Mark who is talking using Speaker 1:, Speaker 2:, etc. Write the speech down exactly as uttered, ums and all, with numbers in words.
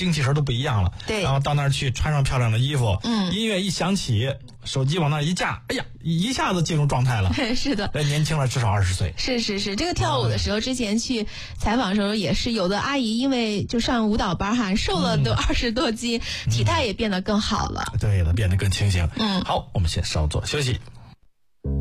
Speaker 1: 精气神都不一样了。
Speaker 2: 对，
Speaker 1: 然后到那儿去穿上漂亮的衣服，
Speaker 2: 嗯，
Speaker 1: 音乐一响起，手机往那儿一架，哎呀，一下子进入状态了。
Speaker 2: 是的，
Speaker 1: 年轻了至少二十岁。
Speaker 2: 是是是，这个跳舞的时候，之前去采访的时候也是有的阿姨因为就上舞蹈班哈，瘦了都二十多斤，嗯、体态也变得更好了。
Speaker 1: 对了，变得更清醒。
Speaker 2: 嗯，
Speaker 1: 好，我们先稍作休息。